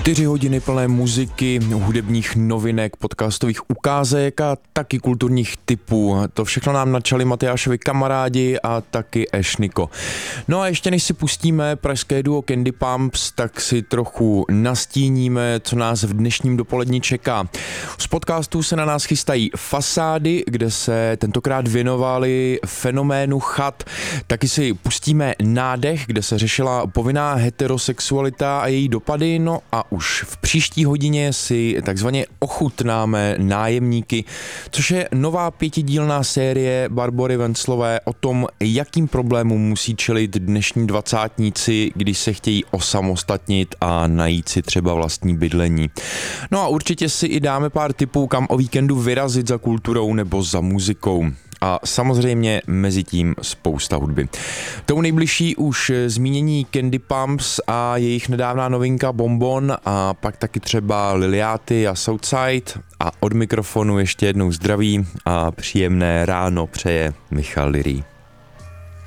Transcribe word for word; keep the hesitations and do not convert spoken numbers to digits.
Čtyři hodiny plné muziky, hudebních novinek, podcastových ukázek a taky kulturních tipů. To všechno nám načali Matyášovi kamarádi a taky Ešnyko. No a ještě než si pustíme pražské duo Candy Pumps, tak si trochu nastíníme, co nás v dnešním dopolední čeká. Z podcastů se na nás chystají Fasády, kde se tentokrát věnovali fenoménu chat. Taky si pustíme Nádech, kde se řešila povinná heterosexualita a její dopady. No a už v příští hodině si takzvaně ochutnáme Nájemníky, což je nová pětidílná série Barbory Venclové o tom, jakým problémům musí čelit dnešní dvacátníci, když se chtějí osamostatnit a najít si třeba vlastní bydlení. No a určitě si i dáme pár tipů, kam o víkendu vyrazit za kulturou nebo za muzikou. A samozřejmě mezi tím spousta hudby. Tou nejbližší už zmínění Candy Pumps a jejich nedávná novinka Bonbon a pak taky třeba Liliáty a Southside a od mikrofonu ještě jednou zdraví a příjemné ráno přeje Michal Lirí.